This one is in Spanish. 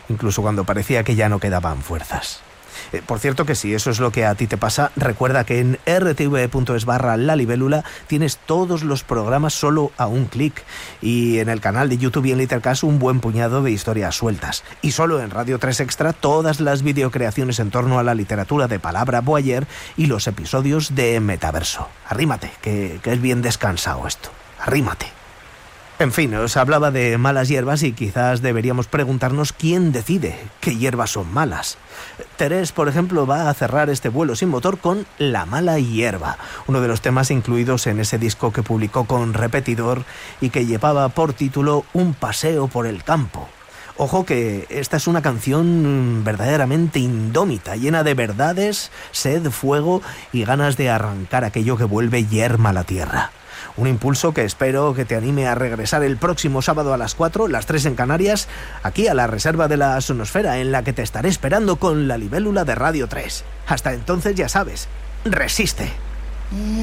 incluso cuando parecía que ya no quedaban fuerzas. Por cierto que si eso es lo que a ti te pasa, recuerda que en rtv.es/lalibélula tienes todos los programas solo a un clic, y en el canal de YouTube y en Litercast un buen puñado de historias sueltas, y solo en Radio 3 Extra todas las videocreaciones en torno a la literatura de Palabra Boyer y los episodios de Metaverso. Arrímate, que es bien descansado esto. Arrímate. En fin, os hablaba de malas hierbas y quizás deberíamos preguntarnos quién decide qué hierbas son malas. Terés, por ejemplo, va a cerrar este vuelo sin motor con La mala hierba, uno de los temas incluidos en ese disco que publicó con Repetidor y que llevaba por título Un paseo por el campo. Ojo que esta es una canción verdaderamente indómita, llena de verdades, sed, fuego y ganas de arrancar aquello que vuelve yerma a la tierra. Un impulso que espero que te anime a regresar el próximo sábado a las 4, las 3 en Canarias, aquí a la reserva de la Sonosfera, en la que te estaré esperando con la libélula de Radio 3. Hasta entonces, ya sabes, resiste.